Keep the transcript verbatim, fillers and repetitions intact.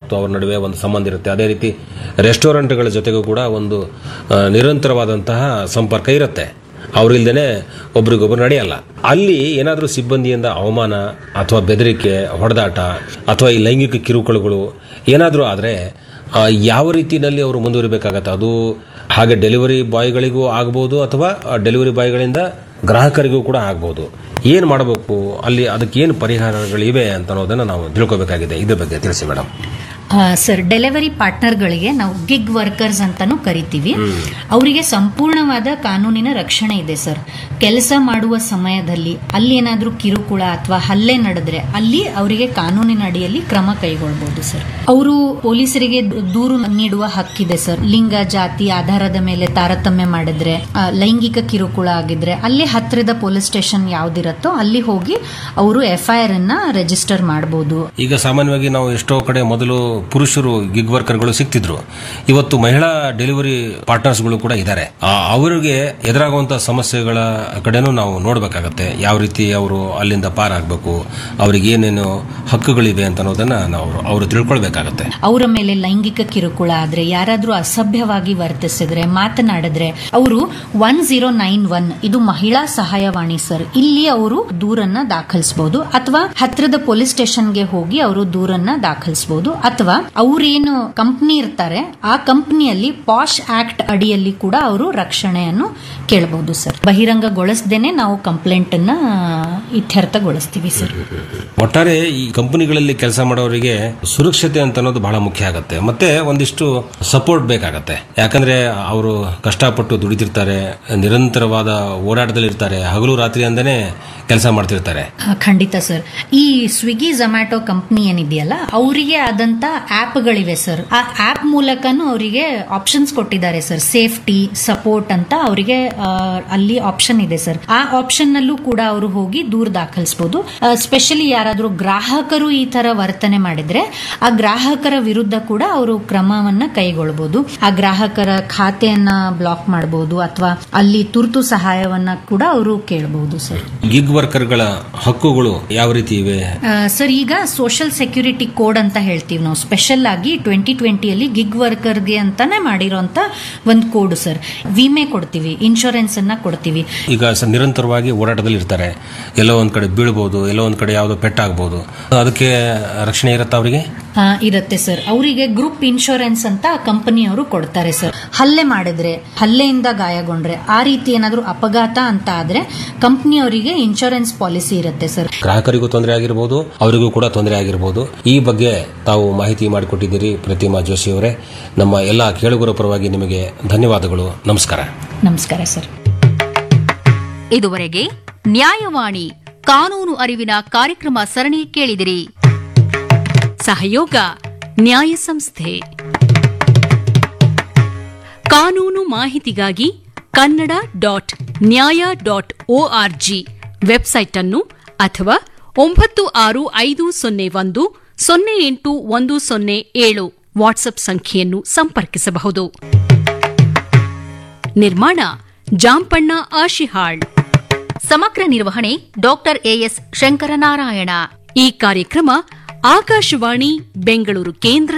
ಮತ್ತು ಅವ್ರ ನಡುವೆ ಒಂದು ಸಂಬಂಧ ಇರುತ್ತೆ. ಅದೇ ರೀತಿ ರೆಸ್ಟೋರೆಂಟ್ಗಳ ಜೊತೆಗೂ ಕೂಡ ಒಂದು ಆ, ನಿರಂತರವಾದಂತಹ ಸಂಪರ್ಕ ಇರುತ್ತೆ. ಅವರಿಲ್ದೇನೆ ಒಬ್ರಿಗೊಬ್ರು ನಡೆಯಲ್ಲ. ಅಲ್ಲಿ ಏನಾದರೂ ಸಿಬ್ಬಂದಿಯಿಂದ ಅವಮಾನ ಅಥವಾ ಬೆದರಿಕೆ, ಹೊಡೆದಾಟ ಅಥವಾ ಈ ಲೈಂಗಿಕ ಕಿರುಕುಳಗಳು ಏನಾದರೂ ಆದರೆ ಯಾವ ರೀತಿಯಲ್ಲಿ ಅವರು ಮುಂದುವರಿಬೇಕಾಗತ್ತೆ? ಅದು ಹಾಗೆ ಡೆಲಿವರಿ ಬಾಯ್ಗಳಿಗೂ ಆಗ್ಬೋದು ಅಥವಾ ಡೆಲಿವರಿ ಬಾಯ್ಗಳಿಂದ ಗ್ರಾಹಕರಿಗೂ ಕೂಡ ಆಗ್ಬೋದು. ಏನು ಮಾಡಬೇಕು ಅಲ್ಲಿ, ಅದಕ್ಕೆ ಏನು ಪರಿಹಾರಗಳಿವೆ ಅಂತ ಅನ್ನೋದನ್ನು ನಾವು ತಿಳ್ಕೋಬೇಕಾಗಿದೆ. ಇದ್ರ ಬಗ್ಗೆ ತಿಳಿಸಿ ಮೇಡಮ್. ಸರ್, ಡೆಲಿವರಿ ಪಾರ್ಟ್ನರ್ಗಳಿಗೆ ನಾವು ಗಿಗ್ ವರ್ಕರ್ಸ್ ಅಂತಾನು ಕರಿತೀವಿ. ಅವರಿಗೆ ಸಂಪೂರ್ಣವಾದ ಕಾನೂನಿನ ರಕ್ಷಣೆ ಇದೆ ಸರ್. ಕೆಲಸ ಮಾಡುವ ಸಮಯದಲ್ಲಿ ಅಲ್ಲಿ ಏನಾದರೂ ಕಿರುಕುಳ ಅಥವಾ ಹಲ್ಲೆ ನಡೆದ್ರೆ ಅಲ್ಲಿ ಅವರಿಗೆ ಕಾನೂನಿನ ಅಡಿಯಲ್ಲಿ ಕ್ರಮ ಕೈಗೊಳ್ಳಬಹುದು ಸರ್. ಅವರು ಪೊಲೀಸರಿಗೆ ದೂರು ನೀಡುವ ಹಕ್ಕಿದೆ ಸರ್. ಲಿಂಗ, ಜಾತಿ ಆಧಾರದ ಮೇಲೆ ತಾರತಮ್ಯ ಮಾಡಿದ್ರೆ, ಲೈಂಗಿಕ ಕಿರುಕುಳ ಆಗಿದ್ರೆ ಅಲ್ಲಿ ಹತ್ತಿರದ ಪೊಲೀಸ್ ಸ್ಟೇಷನ್ ಯಾವ್ದಿರತ್ತೋ ಅಲ್ಲಿ ಹೋಗಿ ಅವರು ಎಫ್ಐಆರ್ ಅನ್ನ ರಿಜಿಸ್ಟರ್ ಮಾಡಬಹುದು. ಈಗ ಸಾಮಾನ್ಯವಾಗಿ ನಾವು ಎಷ್ಟೋ ಕಡೆ ಮೊದಲು ಪುರುಷರು ಗಿಗ್ ವರ್ಕರ್ಗಳು ಸಿಗ್ತಿದ್ರು. ಇವತ್ತು ಮಹಿಳಾ ಡೆಲಿವರಿ ಪಾರ್ಟ್ನರ್ಸ್ಗಳು ಕೂಡ ಇದ್ದಾರೆ. ಅವರಿಗೆ ಎದುರಾಗುವಂತಹ ಸಮಸ್ಯೆಗಳ ಕಡೆನೂ ನಾವು ನೋಡಬೇಕಾಗತ್ತೆ. ಯಾವ ರೀತಿ ಅವರು ಅಲ್ಲಿಂದ ಪಾರಾಗಬೇಕು, ಅವರಿಗೆ ಏನೇನು ಹಕ್ಕುಗಳಿವೆ ಅಂತ ಅನ್ನೋದನ್ನ ನಾವು ಅವರು ತಿಳ್ಕೊಳ್ಬೇಕಾಗತ್ತೆ. ಅವರ ಮೇಲೆ ಲೈಂಗಿಕ ಕಿರುಕುಳ ಆದ್ರೆ, ಯಾರಾದ್ರೂ ಅಸಭ್ಯವಾಗಿ ವರ್ತಿಸಿದ್ರೆ, ಮಾತನಾಡಿದ್ರೆ ಅವರು ಒನ್ ಜೀರೋ ನೈನ್ ಒನ್ ಇದು ಮಹಿಳಾ ಸಹಾಯವಾಣಿ ಸರ್. ಇಲ್ಲಿ ಅವರು ದೂರನ್ನ ದಾಖಲಿಸಬಹುದು ಅಥವಾ ಹತ್ತಿರದ ಪೊಲೀಸ್ ಸ್ಟೇಷನ್ಗೆ ಹೋಗಿ ಅವರು ದೂರನ್ನ ದಾಖಲಿಸಬಹುದು. ಅಥವಾ ಅವರೇನು ಕಂಪನಿ ಇರ್ತಾರೆ ಆ ಕಂಪನಿಯಲ್ಲಿ ಪಾಶ್ ಆಕ್ಟ್ ಅಡಿಯಲ್ಲಿ ಕೂಡ ಅವರು ರಕ್ಷಣೆಯನ್ನು ಕೇಳಬಹುದು ಸರ್. ಬಹಿರಂಗಗೊಳಿಸದೇನೆ ನಾವು ಕಂಪ್ಲೇಂಟ್ ಅನ್ನ ಇತ್ಯರ್ಥಗೊಳಿಸ್ತೀವಿ ಸರ್. ಒಟ್ಟಾರೆ ಈ ಕಂಪನಿಗಳಲ್ಲಿ ಕೆಲಸ ಮಾಡೋರಿಗೆ ಸುರಕ್ಷತೆ ಅಂತ ಅನ್ನೋದು ಬಹಳ ಮುಖ್ಯ ಆಗುತ್ತೆ. ಮತ್ತೆ ಒಂದಿಷ್ಟು ಸಪೋರ್ಟ್ ಬೇಕಾಗತ್ತೆ. ಯಾಕಂದ್ರೆ ಅವರು ಕಷ್ಟಪಟ್ಟು ದುಡಿತಿರ್ತಾರೆ, ನಿರಂತರವಾದ ಓಡಾಟದಲ್ಲಿ ಇರ್ತಾರೆ, ಹಗಲು ರಾತ್ರಿ ಅಂತಾನೆ ಕೆಲಸ ಮಾಡ್ತಿರ್ತಾರೆ. ಖಂಡಿತ ಸರ್. ಈ ಸ್ವಿಗ್ಗಿ ಝೊಮ್ಯಾಟೊ ಕಂಪನಿ ಏನಿದೆಯಲ್ಲ ಅವರಿಗೆ ಆದಂತ ಆಪ್ಗಳಿವೆ ಸರ್. ಆ ಆಪ್ ಮೂಲಕನೂ ಅವರಿಗೆ ಆಪ್ಷನ್ಸ್ ಕೊಟ್ಟಿದ್ದಾರೆ ಸರ್. ಸೇಫ್ಟಿ, ಸಪೋರ್ಟ್ ಅಂತ ಅವರಿಗೆ ಅಲ್ಲಿ ಆಪ್ಷನ್ ಇದೆ ಸರ್. ಆ ಆಪ್ಷನ್ ನಲ್ಲೂ ಕೂಡ ಅವರು ಹೋಗಿ ದೂರು ದಾಖಲಿಸಬಹುದು. ಸ್ಪೆಷಲಿ ಯಾರಾದ್ರೂ ಗ್ರಾಹಕರು ಈ ತರ ವರ್ತನೆ ಮಾಡಿದ್ರೆ ಆ ಗ್ರಾಹಕರ ವಿರುದ್ಧ ಕೂಡ ಅವರು ಕ್ರಮವನ್ನ ಕೈಗೊಳ್ಳಬಹುದು. ಆ ಗ್ರಾಹಕರ ಖಾತೆಯನ್ನ ಬ್ಲಾಕ್ ಮಾಡಬಹುದು ಅಥವಾ ಅಲ್ಲಿ ತುರ್ತು ಸಹಾಯವನ್ನ ಕೂಡ ಅವರು ಕೇಳಬಹುದು ಸರ್. ಗಿಗ್ ವರ್ಕರ್ಗಳ ಹಕ್ಕುಗಳು ಯಾವ ರೀತಿ ಇವೆ ಸರ್? ಈಗ ಸೋಷಿಯಲ್ ಸೆಕ್ಯೂರಿಟಿ ಕೋಡ್ ಅಂತ ಹೇಳ್ತೀವಿ ನಾವು. ಸ್ಪೆಷಲ್ ಆಗಿ ಟ್ವೆಂಟಿ ಟ್ವೆಂಟಿಯಲ್ಲಿ ಗಿಗ್ ವರ್ಕರ್ಗೆ ಅಂತಾನೆ ಮಾಡಿರೋಂತ ಒಂದು ಕೋಡ್ ಸರ್. ವಿಮೆ ಕೊಡ್ತೀವಿ, ಇನ್ಶೂರೆನ್ಸ್ ಅನ್ನ ಕೊಡ್ತೀವಿ. ಈಗ ನಿರಂತರವಾಗಿ ಓಡಾಟದಲ್ಲಿ ಇರ್ತಾರೆ, ಎಲ್ಲೋ ಒಂದ್ ಕಡೆ ಬೀಳ್ಬಹುದು, ಎಲ್ಲೋ ಒಂದ್ ಕಡೆ ಯಾವ್ದೋ ಪೆಟ್ಟಾಗಬಹುದು, ಅದಕ್ಕೆ ರಕ್ಷಣೆ ಇರುತ್ತಾ ಅವರಿಗೆ? ಇರುತ್ತೆ ಸರ್. ಅವರಿಗೆ ಗ್ರೂಪ್ ಇನ್ಶೂರೆನ್ಸ್ ಅಂತ ಕಂಪನಿಯವರು ಕೊಡ್ತಾರೆ ಸರ್. ಹಲ್ಲೆ ಮಾಡಿದ್ರೆ, ಹಲ್ಲೆಯಿಂದ ಗಾಯಗೊಂಡ್ರೆ, ಆ ರೀತಿ ಏನಾದ್ರೂ ಅಪಘಾತ ಅಂತ ಆದ್ರೆ ಕಂಪನಿಯವರಿಗೆ ಇನ್ಶೂರೆನ್ಸ್ ಪಾಲಿಸಿ ಇರುತ್ತೆ ಸರ್. ಗ್ರಾಹಕರಿಗೂ ತೊಂದರೆ ಆಗಿರಬಹುದು, ಅವರಿಗೂ ಕೂಡ ತೊಂದರೆ ಆಗಿರಬಹುದು. ಈ ಬಗ್ಗೆ ತಾವು ಮಾಹಿತಿ ಮಾಡಿಕೊಟ್ಟಿದ್ದೀರಿ ಪ್ರತಿಮಾ ಜೋಶಿ ಅವರೇ. ನಮ್ಮ ಎಲ್ಲಾ ಕೇಳುಗರ ಪರವಾಗಿ ನಿಮಗೆ ಧನ್ಯವಾದಗಳು. ನಮಸ್ಕಾರ. ನಮಸ್ಕಾರ ಸರ್. ಇದುವರೆಗೆ ನ್ಯಾಯವಾಣಿ ಕಾನೂನು ಅರಿವಿನ ಕಾರ್ಯಕ್ರಮ ಸರಣಿ ಕೇಳಿದಿರಿ. ಸಹಯೋಗ ನ್ಯಾಯ ಸಂಸ್ಥೆ. ಕಾನೂನು ಮಾಹಿತಿಗಾಗಿ ಕನ್ನಡ ಡಾಟ್ ನ್ಯಾಯ ಡಾಟ್ ಒಆರ್ಜಿ ವೆಬ್ಸೈಟ್ ಅನ್ನು ಅಥವಾ ಒಂಬತ್ತು ಆರು ಐದು ಸೊನ್ನೆ ಒಂದು ಸೊನ್ನೆ ಎಂಟು ಒಂದು ಸೊನ್ನೆ ಏಳು ವಾಟ್ಸ್ಆಪ್ ಸಂಖ್ಯೆಯನ್ನು ಸಂಪರ್ಕಿಸಬಹುದು. ನಿರ್ಮಾಣ ಜಾಂಪಣ್ಣ ಆಶಿಹಾಳ್. ಸಮಗ್ರ ನಿರ್ವಹಣೆ ಡಾಕ್ಟರ್ ಎಎಸ್ ಶಂಕರನಾರಾಯಣ. ಈ ಕಾರ್ಯಕ್ರಮ ಆಕಾಶವಾಣಿ ಬೆಂಗಳೂರು ಕೇಂದ್ರದ